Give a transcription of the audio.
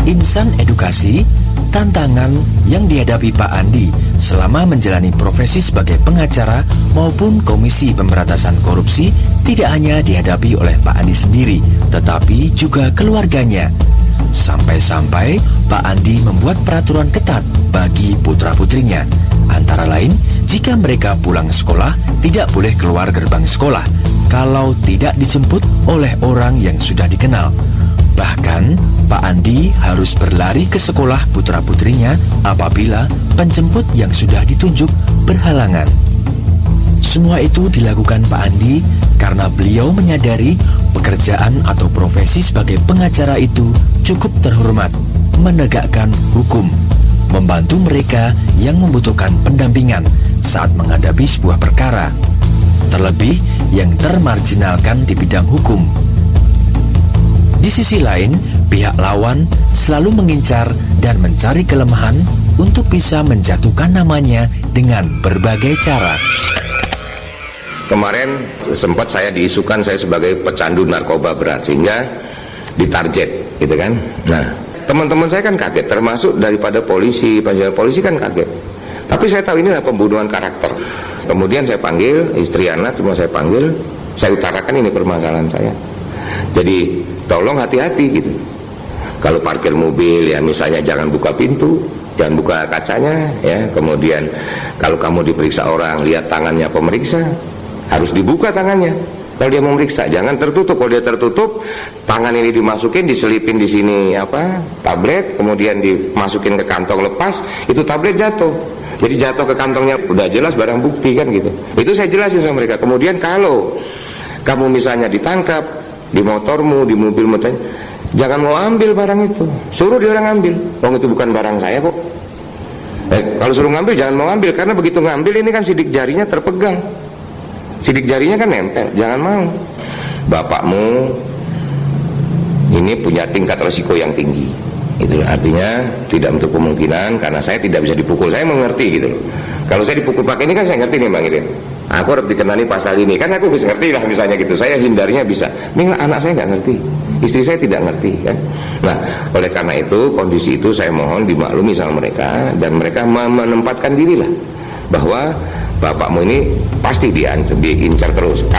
Insan edukasi, tantangan yang dihadapi Pak Andi selama menjalani profesi sebagai pengacara maupun Komisi Pemberantasan Korupsi tidak hanya dihadapi oleh Pak Andi sendiri, tetapi juga keluarganya. Sampai-sampai Pak Andi membuat peraturan ketat bagi putra-putrinya. Antara lain, jika mereka pulang sekolah, tidak boleh keluar gerbang sekolah kalau tidak dijemput oleh orang yang sudah dikenal. Bahkan, Pak Andi harus berlari ke sekolah putra-putrinya apabila penjemput yang sudah ditunjuk berhalangan. Semua itu dilakukan Pak Andi karena beliau menyadari pekerjaan atau profesi sebagai pengacara itu cukup terhormat, menegakkan hukum, membantu mereka yang membutuhkan pendampingan saat menghadapi sebuah perkara, terlebih yang termarginalkan di bidang hukum. Di sisi lain, pihak lawan selalu mengincar dan mencari kelemahan untuk bisa menjatuhkan namanya dengan berbagai cara. Kemarin sempat saya diisukan saya sebagai pecandu narkoba berat sehingga ditarget, gitu kan. Nah, teman-teman saya kan kaget, termasuk daripada polisi, penjaga polisi kan kaget. Tapi saya tahu ini adalah pembunuhan karakter. Kemudian saya panggil istri anak, semua saya panggil, saya utarakan ini permasalahan saya. Jadi tolong hati-hati gitu. Kalau parkir mobil ya misalnya jangan buka pintu, jangan buka kacanya ya. Kemudian kalau kamu diperiksa orang, lihat tangannya pemeriksa, harus dibuka tangannya. Kalau dia memeriksa, jangan tertutup. Kalau dia tertutup, tangan ini dimasukin, diselipin di sini tablet, kemudian dimasukin ke kantong lepas, itu tablet jatuh. Jadi jatuh ke kantongnya, udah jelas barang bukti kan gitu. Itu saya jelasin sama mereka. Kemudian kalau kamu misalnya ditangkap di motormu, di mobil motornya, jangan mau ambil barang itu, suruh dia orang ambil. Itu bukan barang saya kok. Kalau suruh ngambil jangan mau ambil, karena begitu ngambil ini kan sidik jarinya terpegang, sidik jarinya kan nempel. Jangan mau. Bapakmu ini punya tingkat resiko yang tinggi. Itu artinya tidak untuk kemungkinan, karena saya tidak bisa dipukul. Saya mengerti gitu loh. Kalau saya dipukul pakai ini kan saya ngerti nih Bang Irin. Aku harus dikenali pasal ini, kan aku bisa ngerti lah misalnya gitu. Saya hindarnya bisa. Ini anak saya nggak ngerti, istri saya tidak ngerti kan. Nah, oleh karena itu kondisi itu saya mohon dimaklumi sama mereka, dan mereka menempatkan diri lah bahwa bapakmu ini pasti diincar terus.